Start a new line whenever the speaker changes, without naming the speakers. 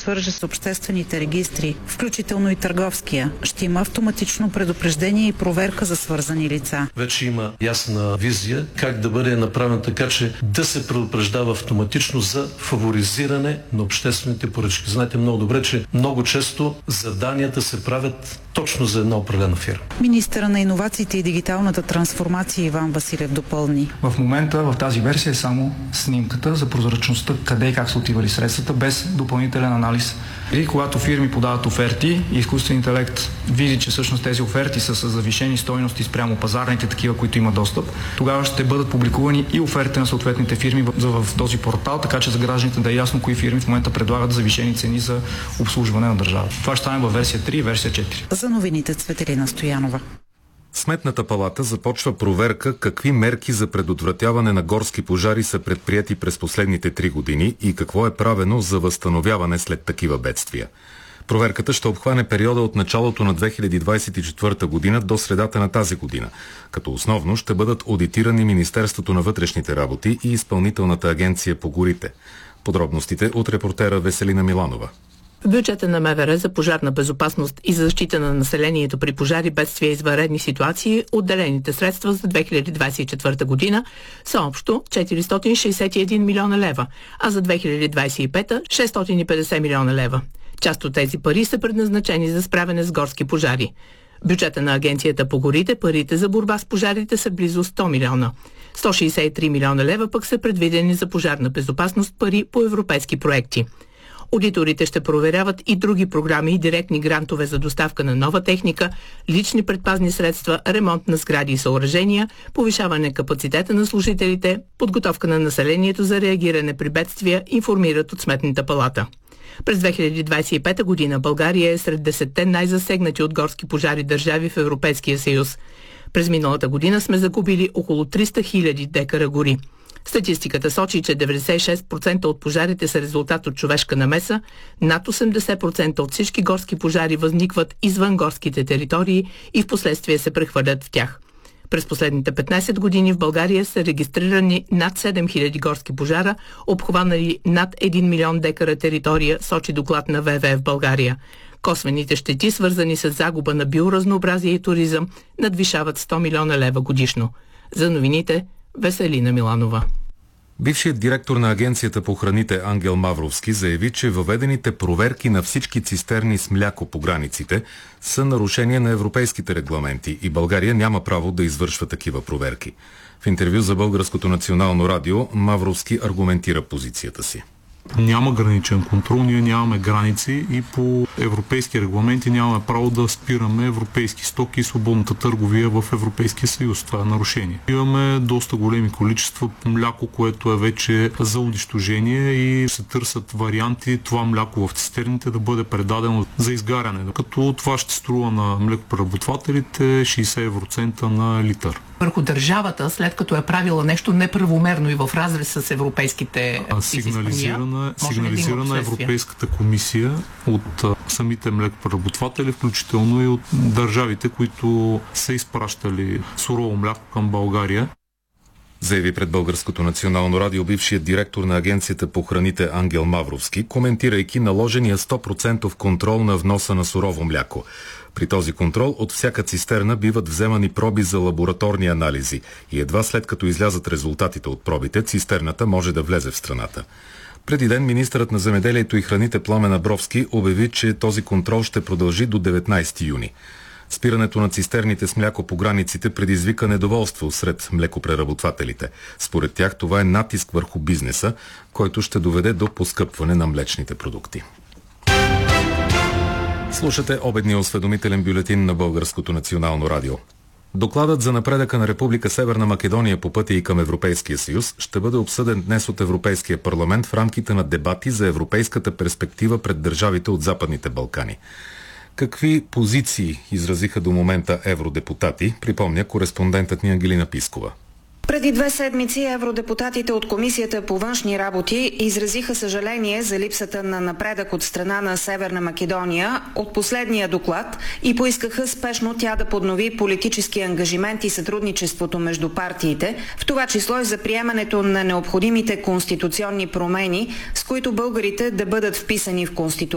свърже с обществените регистри, включително и търговския, ще има автоматично предупреждение и проверка за свързани лица.
Вече има ясна визия как да бъде направен така, че да се предупреждава автоматично за фаворизиране на обществените поръчки. Знаете много добре, че много често заданията се правят точно за една определена фирма.
Министъра на иновациите и дигиталната трансформация Иван Василев допълни.
В момента в тази версия е само снимката за прозрачността, къде и как са отивали средствата, без допълнителен анализ. И когато фирми подават оферти и изкуствен интелект види, че всъщност тези оферти са с завишени стойности спрямо пазарните, такива, които има достъп, тогава ще бъдат публикувани и оферти на съответните фирми в този портал, така че за гражданите да е ясно кои фирми в момента предлагат завишени цени за обслужване на държавата. Това ще стане във версия 3 и версия 4.
За новините Цветелина Стоянова.
Сметната палата започва проверка какви мерки за предотвратяване на горски пожари са предприяти през последните 3 години и какво е правено за възстановяване след такива бедствия. Проверката ще обхване периода от началото на 2024 година до средата на тази година, като основно ще бъдат одитирани Министерството на вътрешните работи и Изпълнителната агенция по горите. Подробностите от репортера Веселина Миланова.
В бюджета на МВР за пожарна безопасност и защита на населението при пожари, бедствия и извънредни ситуации отделените средства за 2024 година са общо 461 милиона лева, а за 2025 650 милиона лева. Част от тези пари са предназначени за справяне с горски пожари. Бюджета на Агенцията по горите, парите за борба с пожарите са близо 100 милиона. 163 милиона лева пък са предвидени за пожарна безопасност пари по европейски проекти. Одиторите ще проверяват и други програми и директни грантове за доставка на нова техника, лични предпазни средства, ремонт на сгради и съоръжения, повишаване капацитета на служителите, подготовка на населението за реагиране при бедствия, информират от Сметната палата. През 2025 година България е сред 10-те най-засегнати от горски пожари държави в Европейския съюз. През миналата година сме загубили около 300 000 декара гори. Статистиката сочи, че 96% от пожарите са резултат от човешка намеса, над 80% от всички горски пожари възникват извън горските територии и в последствие се прехвърлят в тях. През последните 15 години в България са регистрирани над 7000 горски пожара, обхванали над 1 милион декара територия, сочи доклад на ВВФ в България. Косвените щети, свързани с загуба на биоразнообразие и туризъм, надвишават 100 милиона лева годишно. За новините Веселина Миланова.
Бившият директор на Агенцията по храните Ангел Мавровски заяви, че въведените проверки на всички цистерни с мляко по границите са нарушение на европейските регламенти и България няма право да извършва такива проверки. В интервю за Българското национално радио Мавровски аргументира позицията си.
Няма граничен контрол, ние нямаме граници и по европейски регламенти нямаме право да спираме европейски стоки и свободната търговия в Европейския съюз. Това е нарушение. Имаме доста големи количества мляко, което е вече за унищожение и се търсят варианти това мляко в цистерните да бъде предадено за изгаряне. Като това ще струва на млекопреработвателите 60 евроцента на литър.
Върху държавата, след като е правила нещо неправомерно и в разрез с европейските
сигнализирана Европейската комисия от самите млекопреработватели, включително и от държавите, които са изпращали сурово мляко към България.
Заяви пред Българското национално радио бившият директор на Агенцията по храните Ангел Мавровски, коментирайки наложения 100% контрол на вноса на сурово мляко. При този контрол от всяка цистерна биват вземани проби за лабораторни анализи и едва след като излязат резултатите от пробите, цистерната може да влезе в страната. Преди ден министърът на земеделието и храните Пламен Абровски обяви, че този контрол ще продължи до 19 юни. Спирането на цистерните с мляко по границите предизвика недоволство сред млекопреработвателите. Според тях това е натиск върху бизнеса, който ще доведе до поскъпване на млечните продукти. Слушате обедния осведомителен бюлетин на Българското национално радио. Докладът за напредъка на Република Северна Македония по пътя и към Европейския съюз ще бъде обсъден днес от Европейския парламент в рамките на дебати за европейската перспектива пред държавите от Западните Балкани. Какви позиции изразиха до момента евродепутати, припомня кореспондентът ни Ангелина Пискова.
Преди 2 седмици евродепутатите от Комисията по външни работи изразиха съжаление за липсата на напредък от страна на Северна Македония от последния доклад и поискаха спешно тя да поднови политически ангажимент и сътрудничеството между партиите, в това число и за приемането на необходимите конституционни промени, с които българите да бъдат вписани в Конституцията.